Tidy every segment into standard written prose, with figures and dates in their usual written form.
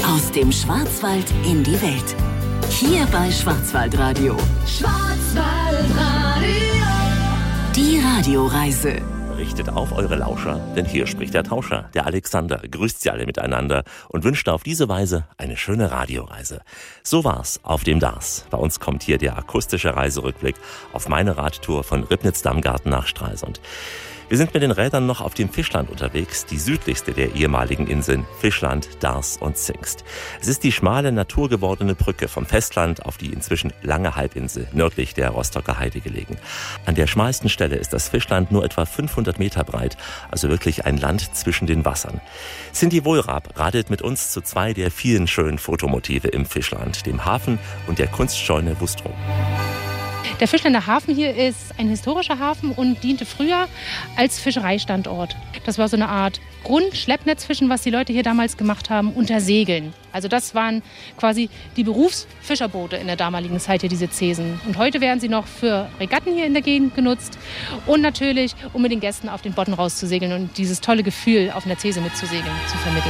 Aus dem Schwarzwald in die Welt. Hier bei Schwarzwaldradio. Schwarzwaldradio. Die Radioreise. Richtet auf eure Lauscher, denn hier spricht der Tauscher, der Alexander, grüßt sie alle miteinander und wünscht auf diese Weise eine schöne Radioreise. So war's auf dem Dars. Bei uns kommt hier der akustische Reiserückblick auf meine Radtour von Ribnitz-Damgarten nach Stralsund. Wir sind mit den Rädern noch auf dem Fischland unterwegs, die südlichste der ehemaligen Inseln, Fischland, Dars und Zingst. Es ist die schmale, naturgewordene Brücke vom Festland auf die inzwischen lange Halbinsel, nördlich der Rostocker Heide gelegen. An der schmalsten Stelle ist das Fischland nur etwa 500 Meter breit, also wirklich ein Land zwischen den Wassern. Cindy Wohlrab radelt mit uns zu zwei der vielen schönen Fotomotive im Fischland, dem Hafen und der Kunstscheune Wustrow. Der Fischländer Hafen hier ist ein historischer Hafen und diente früher als Fischereistandort. Das war so eine Art Grundschleppnetzfischen, was die Leute hier damals gemacht haben, unter Segeln. Also das waren quasi die Berufsfischerboote in der damaligen Zeit hier, diese Zesen. Und heute werden sie noch für Regatten hier in der Gegend genutzt und natürlich, um mit den Gästen auf den Bodden rauszusegeln und dieses tolle Gefühl, auf einer Zese mitzusegeln, zu vermitteln.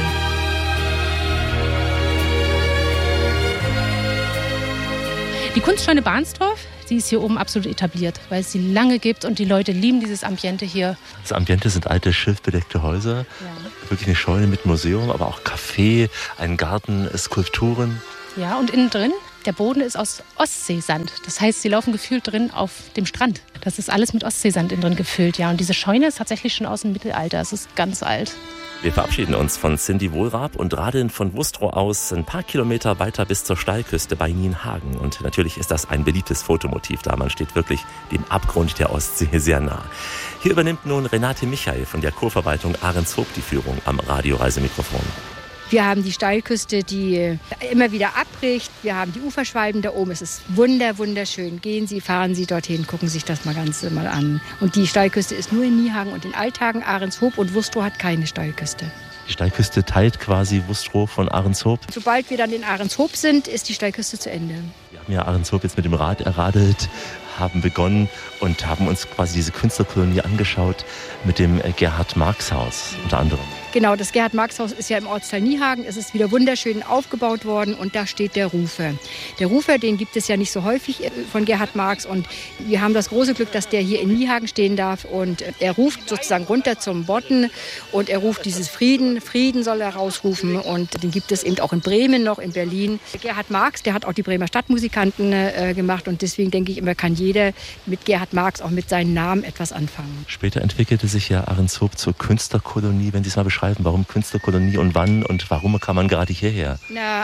Die Kunstscheune Bahnsdorf, die ist hier oben absolut etabliert, weil es sie lange gibt und die Leute lieben dieses Ambiente hier. Das Ambiente sind alte, schilfbedeckte Häuser, ja. Wirklich eine Scheune mit Museum, aber auch Café, ein Garten, Skulpturen. Ja, und innen drin, der Boden ist aus Ostseesand. Das heißt, sie laufen gefühlt drin auf dem Strand. Das ist alles mit Ostseesand innen drin gefüllt, ja. Und diese Scheune ist tatsächlich schon aus dem Mittelalter, es ist ganz alt. Wir verabschieden uns von Cindy Wohlrab und radeln von Wustrow aus ein paar Kilometer weiter bis zur Steilküste bei Nienhagen. Und natürlich ist das ein beliebtes Fotomotiv da. Man steht wirklich dem Abgrund der Ostsee sehr nah. Hier übernimmt nun Renate Michael von der Kurverwaltung Ahrenshoop die Führung am Radioreisemikrofon. Wir haben die Steilküste, die immer wieder abbricht. Wir haben die Uferschwalben da oben. Es ist wunderschön. Gehen Sie, fahren Sie dorthin, gucken sich das mal an. Und die Steilküste ist nur in Nienhagen und in Althagen. Ahrenshoop und Wustrow hat keine Steilküste. Die Steilküste teilt quasi Wustrow von Ahrenshoop. Sobald wir dann in Ahrenshoop sind, ist die Steilküste zu Ende. Wir haben ja Ahrenshoop jetzt mit dem Rad erradelt, haben begonnen und haben uns quasi diese Künstlerkolonie angeschaut mit dem Gerhard-Marx-Haus unter anderem. Genau, das Gerhard-Marx-Haus ist ja im Ortsteil Nienhagen. Es ist wieder wunderschön aufgebaut worden und da steht der Rufer. Der Rufer, den gibt es ja nicht so häufig von Gerhard Marx und wir haben das große Glück, dass der hier in Nienhagen stehen darf und er ruft sozusagen runter zum Bodden und er ruft dieses Frieden soll er rausrufen und den gibt es eben auch in Bremen noch, in Berlin. Gerhard Marx, der hat auch die Bremer Stadtmusikanten gemacht und deswegen denke ich immer, kann jeder mit Gerhard Marx auch mit seinem Namen etwas anfangen. Später entwickelte sich ja Ahrenshoop zur Künstlerkolonie, wenn Sie es mal beschreiben, warum Künstlerkolonie und wann und warum kam man gerade hierher?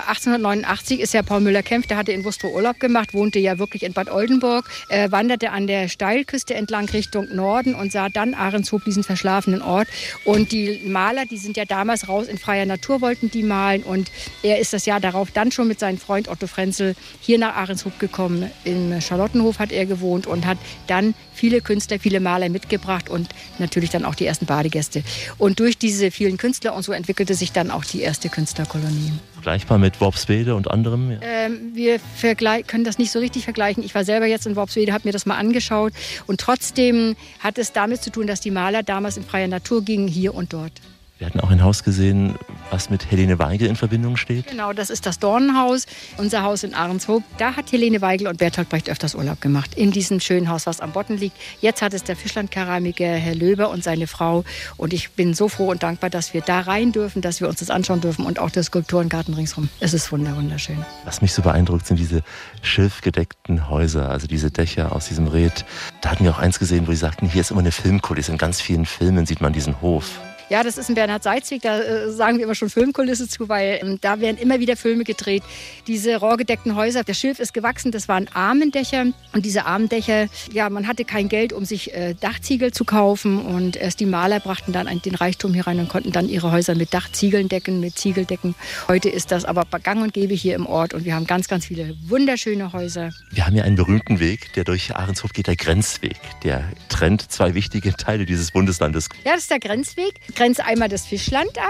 1889 ist ja Paul Müller-Kempf, der hatte in Wustrow Urlaub gemacht, wohnte ja wirklich in Bad Oldenburg, wanderte an der Steilküste entlang Richtung Norden und sah dann Ahrenshoop, diesen verschlafenen Ort. Und die Maler, die sind ja damals raus in freier Natur, wollten die malen und er ist das Jahr darauf dann schon mit seinem Freund Otto Frenzel hier nach Ahrenshoop gekommen. Im Charlottenhof hat er gewohnt und hat dann viele Künstler, viele Maler mitgebracht und natürlich dann auch die ersten Badegäste. Und durch diese vielen Künstler und so entwickelte sich dann auch die erste Künstlerkolonie. Vergleichbar mit Worpswede und anderem? Ja. Wir können das nicht so richtig vergleichen. Ich war selber jetzt in Worpswede, habe mir das mal angeschaut und trotzdem hat es damit zu tun, dass die Maler damals in freier Natur gingen, hier und dort. Wir hatten auch ein Haus gesehen, was mit Helene Weigel in Verbindung steht. Genau, das ist das Dornenhaus, unser Haus in Ahrenshoop. Da hat Helene Weigel und Bertolt Brecht öfters Urlaub gemacht, in diesem schönen Haus, was am Bodden liegt. Jetzt hat es der Fischlandkeramiker Herr Löber und seine Frau. Und ich bin so froh und dankbar, dass wir da rein dürfen, dass wir uns das anschauen dürfen und auch der Skulpturengarten ringsherum. Es ist wunderschön. Was mich so beeindruckt, sind diese schilfgedeckten Häuser, also diese Dächer aus diesem Red. Da hatten wir auch eins gesehen, wo sie sagten, hier ist immer eine Filmkulisse. In ganz vielen Filmen sieht man diesen Hof. Ja, das ist ein Bernhard-Seitzweg, da sagen wir immer schon Filmkulisse zu, weil da werden immer wieder Filme gedreht. Diese rohrgedeckten Häuser, das Schilf ist gewachsen, das waren Armendächer. Und diese Armendächer, ja, man hatte kein Geld, um sich Dachziegel zu kaufen. Und erst die Maler brachten dann den Reichtum hier rein und konnten dann ihre Häuser mit Dachziegeln decken, mit Ziegeldecken. Heute ist das aber gang und gäbe hier im Ort und wir haben ganz viele wunderschöne Häuser. Wir haben ja einen berühmten Weg, der durch Ahrenshoop geht, der Grenzweg. Der trennt zwei wichtige Teile dieses Bundeslandes. Ja, das ist der Grenzweg. Grenzt einmal das Fischland ab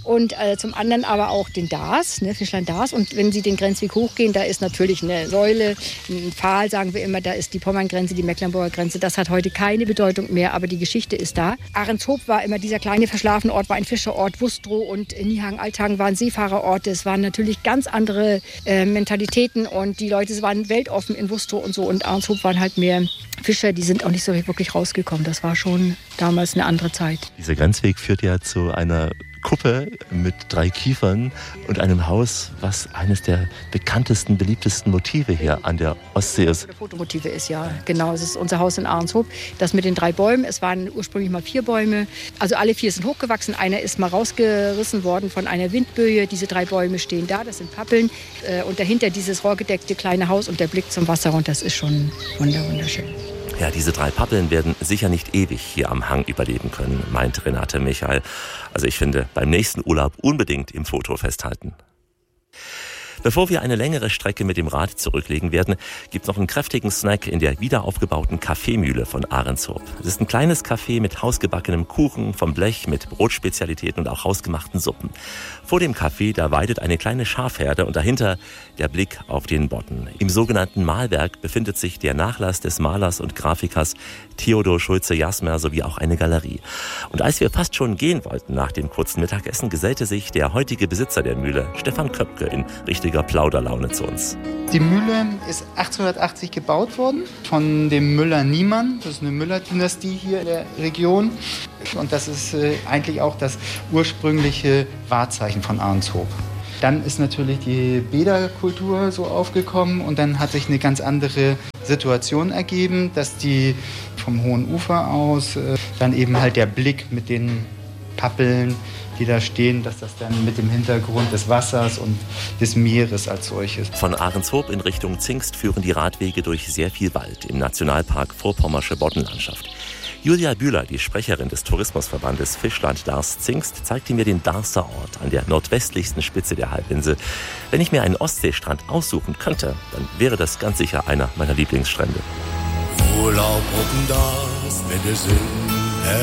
und zum anderen aber auch den Darß, ne, Fischland Darß. Und wenn Sie den Grenzweg hochgehen, da ist natürlich eine Säule, ein Pfahl, sagen wir immer, da ist die Pommern-Grenze, die Mecklenburger Grenze. Das hat heute keine Bedeutung mehr, aber die Geschichte ist da. Ahrenshoop war immer dieser kleine verschlafene Ort, war ein Fischerort. Wustrow und Niehang, Althagen waren Seefahrerorte. Es waren natürlich ganz andere Mentalitäten und die Leute waren weltoffen in Wustrow und so. Und Ahrenshoop waren halt mehr Fischer, die sind auch nicht so wirklich rausgekommen. Das war schon damals eine andere Zeit. Dieser Grenzweg führt ja zu einer Kuppe mit 3 Kiefern und einem Haus, was eines der bekanntesten, beliebtesten Motive hier an der Ostsee ist. Fotomotive ist, ja, genau. Es ist unser Haus in Ahrenshoop. Das mit den 3 Bäumen. Es waren ursprünglich mal 4 Bäume. Also alle 4 sind hochgewachsen. Einer ist mal rausgerissen worden von einer Windböe. Diese 3 Bäume stehen da. Das sind Pappeln. Und dahinter dieses rohrgedeckte kleine Haus und der Blick zum Wasser. Und das ist schon wunderschön. Ja, diese 3 Pappeln werden sicher nicht ewig hier am Hang überleben können, meint Renate Michael. Also ich finde, beim nächsten Urlaub unbedingt im Foto festhalten. Bevor wir eine längere Strecke mit dem Rad zurücklegen werden, gibt es noch einen kräftigen Snack in der wiederaufgebauten Kaffeemühle von Ahrenshoop. Es ist ein kleines Café mit hausgebackenem Kuchen vom Blech, mit Brotspezialitäten und auch hausgemachten Suppen. Vor dem Café, da weidet eine kleine Schafherde und dahinter der Blick auf den Bodden. Im sogenannten Malwerk befindet sich der Nachlass des Malers und Grafikers Theodor Schulze-Jasmer sowie auch eine Galerie. Und als wir fast schon gehen wollten nach dem kurzen Mittagessen, gesellte sich der heutige Besitzer der Mühle, Stefan Köpke, in richtiger Plauderlaune zu uns. Die Mühle ist 1880 gebaut worden von dem Müller Niemann. Das ist eine Müller-Dynastie hier in der Region. Und das ist eigentlich auch das ursprüngliche Wahrzeichen von Ahrenshoop. Dann ist natürlich die Bäderkultur so aufgekommen und dann hat sich eine ganz andere Situation ergeben, dass die vom Hohen Ufer aus dann eben halt der Blick mit den Pappeln, die da stehen, dass das dann mit dem Hintergrund des Wassers und des Meeres als solches. Von Ahrenshoop in Richtung Zingst führen die Radwege durch sehr viel Wald im Nationalpark Vorpommersche Boddenlandschaft. Julia Bühler, die Sprecherin des Tourismusverbandes Fischland Darß Zingst, zeigte mir den Darßer Ort an der nordwestlichsten Spitze der Halbinsel. Wenn ich mir einen Ostseestrand aussuchen könnte, dann wäre das ganz sicher einer meiner Lieblingsstrände. Urlaub auf dem Darß mit der Sinn.